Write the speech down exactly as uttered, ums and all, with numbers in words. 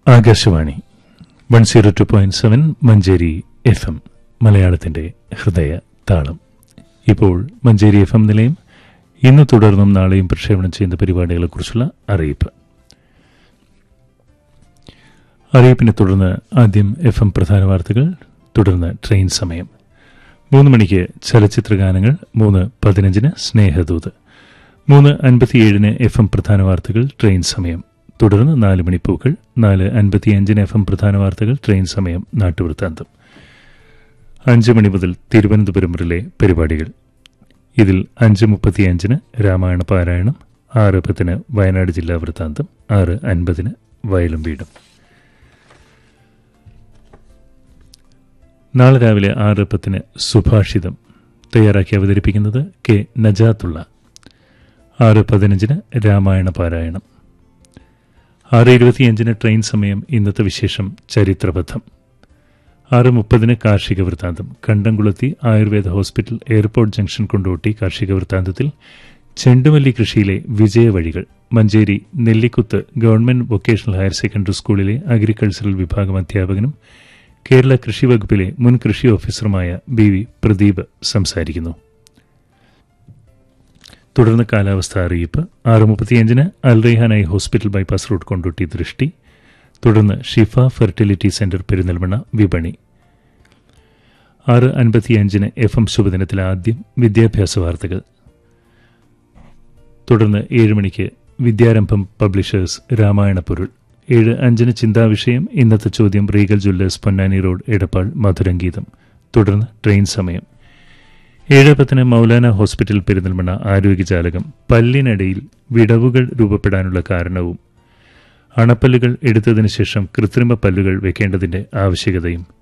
Akashvani one zero two point seven Manjeri F M, മലയാളത്തിന്റെ ഹൃദയ താളം. ഇപ്പോൾ മഞ്ചേരി എഫ് എം നിലയം ഇന്ന് തുടർന്നും നാളെയും പ്രക്ഷേപണം ചെയ്യുന്ന പരിപാടികളെക്കുറിച്ചുള്ള അറിയിപ്പ്. അറിയിപ്പിനെ തുടർന്ന് ആദ്യം എഫ് എം പ്രധാന വാർത്തകൾ, തുടർന്ന് ട്രെയിൻ സമയം. മൂന്ന് മണിക്ക് ചലച്ചിത്ര ഗാനങ്ങൾ, മൂന്ന് പതിനഞ്ചിന് സ്നേഹദൂത്, മൂന്ന് അൻപത്തിയേഴിന് എഫ് എം പ്രധാന വാർത്തകൾ, ട്രെയിൻ സമയം. തുടർന്ന് നാല് മണിപ്പൂക്കൾ, നാല് അൻപത്തിയഞ്ചിന് എഫ് എം പ്രധാന വാർത്തകൾ, ട്രെയിൻ സമയം, നാട്ടുവൃത്താന്തം. അഞ്ച് മണി മുതൽ തിരുവനന്തപുരം റിലേ പരിപാടികൾ. ഇതിൽ അഞ്ച് മുപ്പത്തിയഞ്ചിന് രാമായണ പാരായണം, ആറ് പത്തിന് വയനാട് ജില്ലാ വൃത്താന്തം, ആറ് അൻപതിന് വയലും വീടും. നാളെ രാവിലെ ആറ് പത്തിന് സുഭാഷിതം തയ്യാറാക്കി അവതരിപ്പിക്കുന്നത് കെ നജാത്തുള്ള. ആറ് പതിനഞ്ചിന് രാമായണ പാരായണം. ആറ് ഇരുപത്തിയഞ്ചിന് ട്രെയിൻ സമയം, ഇന്നത്തെ വിശേഷം ചരിത്രബദ്ധം. ആറ് മുപ്പതിന് കാർഷിക വൃത്താന്തം. കണ്ടംകുളത്തി Ayurveda hospital, airport junction Kondotty കാർഷിക വൃത്താന്തത്തിൽ ചെണ്ടുമല്ലി കൃഷിയിലെ വിജയവഴികൾ, Manjeri Nellikuth government vocational higher secondary സ്കൂളിലെ അഗ്രികൾച്ചറൽ വിഭാഗം അധ്യാപകനും കേരള കൃഷി വകുപ്പിലെ മുൻ കൃഷി ഓഫീസറുമായ ബി വി പ്രദീപ് സംസാരിക്കുന്നു. തുടർന്ന് കാലാവസ്ഥ അറിയിപ്പ്. ആറ് മുപ്പത്തിയഞ്ചിന് Alraihan eye hospital, bypass road Kondotty ദൃഷ്ടി. തുടർന്ന് ഷിഫ ഫെർട്ടിലിറ്റി സെന്റർ പെരിന്തൽമണ്ണ വിപണി. ആറ് അൻപത്തിയഞ്ചിന് എഫ് എം ശുഭദിനത്തിൽ ആദ്യം വിദ്യാഭ്യാസ വാർത്തകൾ. തുടർന്ന് ഏഴ് മണിക്ക് വിദ്യാരംഭം പബ്ലിഷേഴ്സ് രാമായണ പൊരുൾ. ഏഴ് അഞ്ചിന് ചിന്താവിഷയം, ഇന്നത്തെ ചോദ്യം, Regal Jewellers Ponnani road Edappal മധുരംഗീതം. തുടർന്ന് ട്രെയിൻ സമയം. ഏഴ് പത്തിന് മൗലാന ഹോസ്പിറ്റൽ പെരിന്തൽമണ്ണ ആരോഗ്യജാലകം, പല്ലിനടിയിൽ വിടവുകൾ രൂപപ്പെടാനുള്ള കാരണവും അണപ്പല്ലുകൾ എടുത്തതിനു ശേഷം കൃത്രിമ പല്ലുകൾ വെക്കേണ്ടതിന്റെ ആവശ്യകതയും,